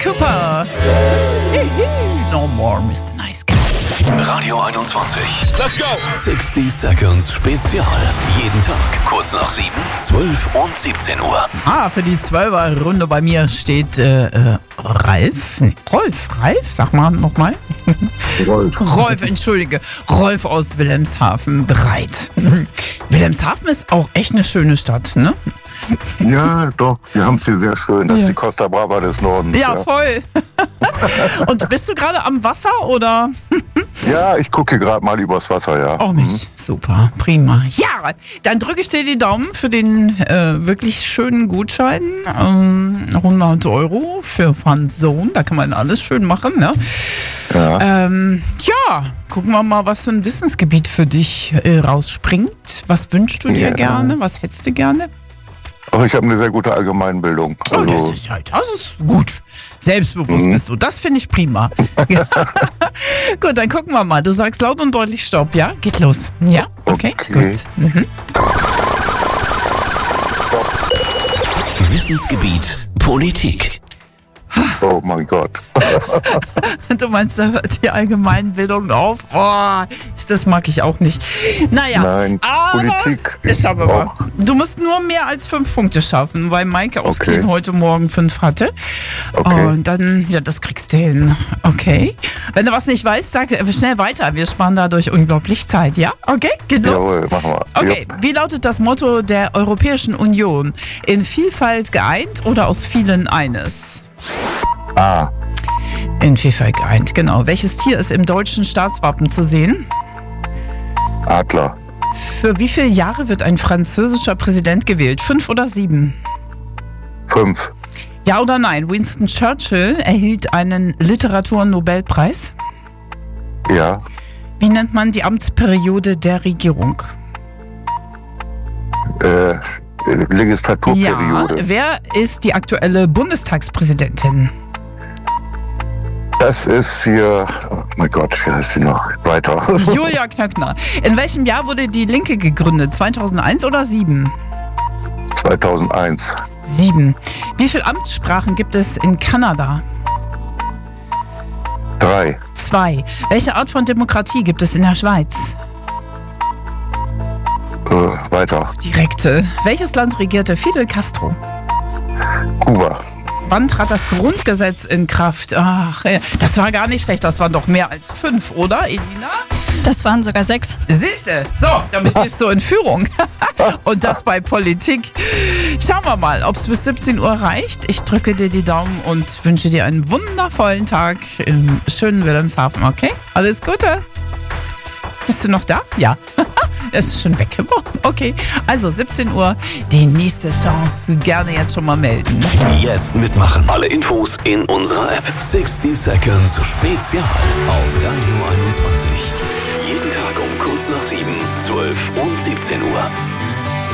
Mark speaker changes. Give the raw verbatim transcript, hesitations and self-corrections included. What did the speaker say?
Speaker 1: Cooper. No more Mister Nice Guy.
Speaker 2: Radio einundzwanzig.
Speaker 3: Let's go!
Speaker 2: sixty Seconds Spezial. Jeden Tag kurz nach sieben, zwölf und siebzehn Uhr.
Speaker 1: Ah, für die Zwölfer-Runde bei mir steht äh, äh, Ralf. Nee, Rolf, Ralf, sag mal nochmal.
Speaker 4: Rolf.
Speaker 1: Rolf, entschuldige. Rolf aus Wilhelmshaven bereit. Wilhelmshaven ist auch echt eine schöne Stadt, ne?
Speaker 4: Ja, doch, wir haben es hier sehr schön. Das
Speaker 1: Ja.
Speaker 4: ist die Costa Brava des Nordens.
Speaker 1: Ja, voll. Und bist du gerade am Wasser oder?
Speaker 4: Ja, ich gucke gerade mal übers Wasser, ja.
Speaker 1: Oh Mensch, super, prima. Ja, dann drücke ich dir die Daumen für den äh, wirklich schönen Gutschein. Ähm, hundert Euro für Fun Zone, da kann man alles schön machen, ne?
Speaker 4: Ja.
Speaker 1: Ähm, ja, gucken wir mal, was für ein Wissensgebiet für dich äh, rausspringt. Was wünschst du dir
Speaker 4: Ja.
Speaker 1: gerne? Was hättest du gerne?
Speaker 4: Ach, ich habe eine sehr gute Allgemeinbildung.
Speaker 1: Oh, das
Speaker 4: Also,
Speaker 1: ist halt, das ist gut. Selbstbewusst
Speaker 4: Mhm.
Speaker 1: bist du, das finde ich prima. Gut, dann gucken wir mal. Du sagst laut und deutlich Stopp, ja? Geht los. Ja, okay,
Speaker 4: Okay.
Speaker 1: gut. Mhm.
Speaker 2: Wissensgebiet Politik.
Speaker 4: oh mein Gott.
Speaker 1: Du meinst, da hört die Allgemeinbildung auf? Oh, das mag ich auch nicht. Naja,
Speaker 4: Nein,
Speaker 1: aber
Speaker 4: Politik ist
Speaker 1: schauen wir mal.
Speaker 4: auch-
Speaker 1: Du musst nur mehr als fünf Punkte schaffen, weil Maike aus
Speaker 4: Okay.
Speaker 1: Kiel heute Morgen fünf hatte.
Speaker 4: Okay.
Speaker 1: Und dann, ja, das kriegst du hin. Okay. Wenn du was nicht weißt, sag schnell weiter. Wir sparen dadurch unglaublich Zeit, ja? Okay, geht los.
Speaker 4: Jawohl, machen wir.
Speaker 1: Okay,
Speaker 4: Jupp.
Speaker 1: wie lautet das Motto der Europäischen Union? In Vielfalt geeint oder aus vielen eines?
Speaker 4: Ah,
Speaker 1: In Vielfalt geeint, genau. Welches Tier ist im deutschen Staatswappen zu sehen?
Speaker 4: Adler.
Speaker 1: Für wie viele Jahre wird ein französischer Präsident gewählt? Fünf oder sieben?
Speaker 4: Fünf.
Speaker 1: Ja oder nein? Winston Churchill erhielt einen Literaturnobelpreis.
Speaker 4: Ja.
Speaker 1: Wie nennt man die Amtsperiode der Regierung?
Speaker 4: Äh, Legislaturperiode.
Speaker 1: Ja. Wer ist die aktuelle Bundestagspräsidentin?
Speaker 4: Das ist hier, oh mein Gott, wie heißt sie noch? Weiter.
Speaker 1: Julia Knöckner. In welchem Jahr wurde die Linke gegründet? zweitausendeins oder sieben?
Speaker 4: zweitausendeins.
Speaker 1: Sieben. Wie viele Amtssprachen gibt es in Kanada?
Speaker 4: Drei.
Speaker 1: Zwei. Welche Art von Demokratie gibt es in der Schweiz?
Speaker 4: Äh, weiter.
Speaker 1: Direkte. Welches Land regierte Fidel Castro?
Speaker 4: Kuba.
Speaker 1: Wann trat das Grundgesetz in Kraft? Ach, ja, das war gar nicht schlecht. Das waren doch mehr als fünf, oder, Elina?
Speaker 5: Das waren sogar sechs.
Speaker 1: Siehste, so, damit bist du in Führung. Und das bei Politik. Schauen wir mal, ob es bis siebzehn Uhr reicht. Ich drücke dir die Daumen und wünsche dir einen wundervollen Tag im schönen Wilhelmshaven, okay? Alles Gute. Bist du noch da? Ja. Er ist schon weg. Okay, also siebzehn Uhr, die nächste Chance. Gerne jetzt schon mal melden.
Speaker 2: Jetzt mitmachen. Alle Infos in unserer App. sixty Seconds Spezial auf Radio einundzwanzig. Jeden Tag um kurz nach sieben, zwölf und siebzehn Uhr.